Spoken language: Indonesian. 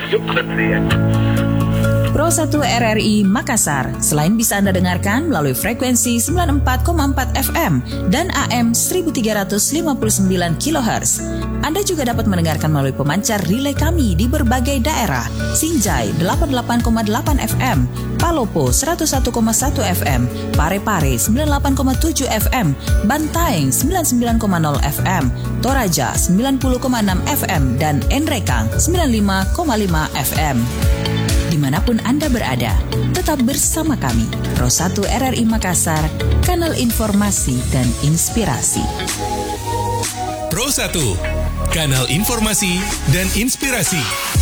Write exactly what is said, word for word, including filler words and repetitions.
Pro satu R R I Makassar, selain bisa Anda dengarkan melalui frekuensi sembilan puluh empat koma empat F M dan A M seribu tiga ratus lima puluh sembilan kilohertz, Anda juga dapat mendengarkan melalui pemancar relay kami di berbagai daerah: Sinjai delapan puluh delapan koma delapan F M, Palopo seratus satu koma satu F M, Parepare sembilan puluh delapan koma tujuh F M, Bantaeng sembilan puluh sembilan koma nol F M, Toraja sembilan puluh koma enam F M, dan Enrekang sembilan puluh lima koma lima F M. Dimanapun Anda berada, tetap bersama kami, Pro satu R R I Makassar, kanal informasi dan inspirasi. Pro satu, kanal informasi dan inspirasi.